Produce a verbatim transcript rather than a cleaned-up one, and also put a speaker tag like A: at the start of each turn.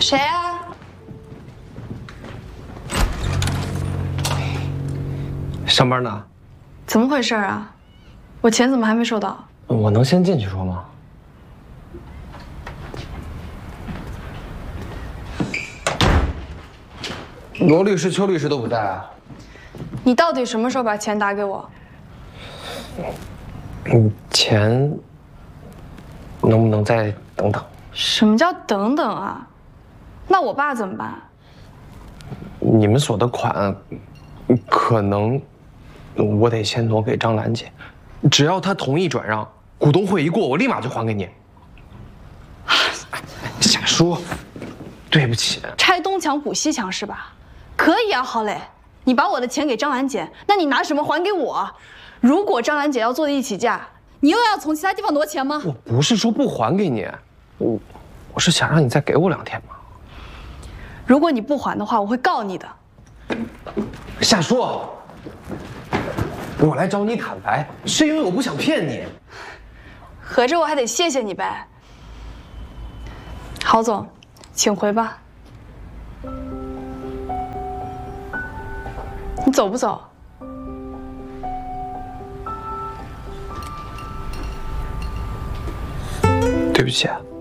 A: 谁啊？
B: 上班呢？
A: 怎么回事啊？我钱怎么还没收到？
B: 我能先进去说吗？罗律师、邱律师都不在啊。
A: 你到底什么时候把钱打给我？
B: 嗯，钱能不能再等等？
A: 什么叫等等啊？那我爸怎么办？
B: 你们所的款，可能我得先挪给张兰姐，只要她同意转让，股东会一过，我立马就还给你。瞎说，对不起。
A: 拆东墙补西墙是吧？可以啊，郝磊，你把我的钱给张兰姐，那你拿什么还给我？如果张兰姐要做的一起价，你又要从其他地方挪钱吗？
B: 我不是说不还给你，我我是想让你再给我两天嘛。
A: 如果你不还的话，我会告你的。
B: 瞎说！我来找你坦白，是因为我不想骗你。
A: 合着我还得谢谢你呗。郝总，请回吧。你走不走？
B: 对不起啊。